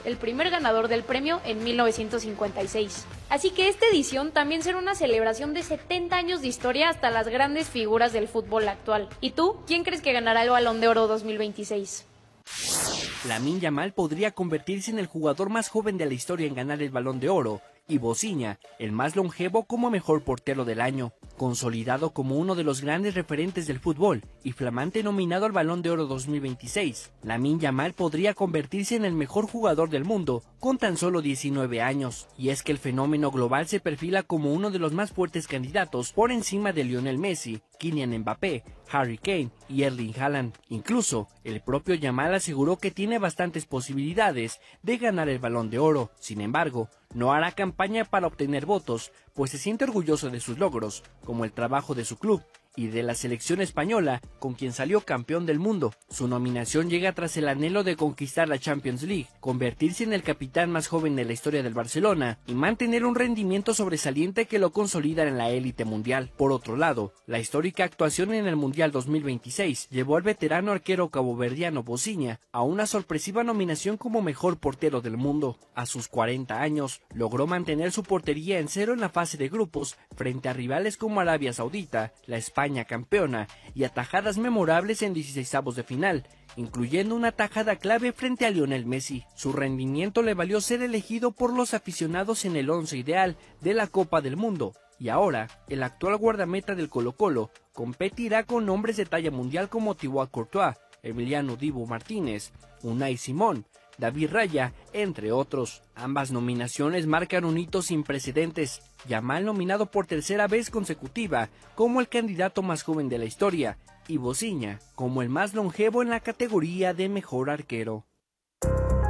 el primer ganador del premio en 1956. Así que esta edición también será una celebración de 70 años de historia hasta las grandes figuras del fútbol actual. ¿Y tú? ¿Quién crees que ganará el Balón de Oro 2026? Lamine Yamal podría convertirse en el jugador más joven de la historia en ganar el Balón de Oro, y Bosinha, el más longevo como mejor portero del año. Consolidado como uno de los grandes referentes del fútbol y flamante nominado al Balón de Oro 2026, Lamine Yamal podría convertirse en el mejor jugador del mundo con tan solo 19 años. Y es que el fenómeno global se perfila como uno de los más fuertes candidatos por encima de Lionel Messi, Kylian Mbappé, Harry Kane y Erling Haaland. Incluso, el propio Yamal aseguró que tiene bastantes posibilidades de ganar el Balón de Oro. Sin embargo, no hará campaña para obtener votos, pues se siente orgulloso de sus logros, como el trabajo de su club y de la selección española, con quien salió campeón del mundo. Su nominación llega tras el anhelo de conquistar la Champions League, convertirse en el capitán más joven de la historia del Barcelona y mantener un rendimiento sobresaliente que lo consolida en la élite mundial. Por otro lado, la histórica actuación en el Mundial 2026 llevó al veterano arquero caboverdiano Bosinha a una sorpresiva nominación como mejor portero del mundo. A sus 40 años, logró mantener su portería en cero en la fase de grupos frente a rivales como Arabia Saudita, la España campeona y atajadas memorables en 16avos de final, incluyendo una tajada clave frente a Lionel Messi. Su rendimiento le valió ser elegido por los aficionados en el 11 ideal de la Copa del Mundo, y ahora el actual guardameta del Colo-Colo competirá con hombres de talla mundial como Thibaut Courtois, Emiliano Dibu Martínez, Unai Simón, David Raya, entre otros. Ambas nominaciones marcan un hito sin precedentes. Yamal nominado por tercera vez consecutiva como el candidato más joven de la historia, y Bosinha como el más longevo en la categoría de mejor arquero.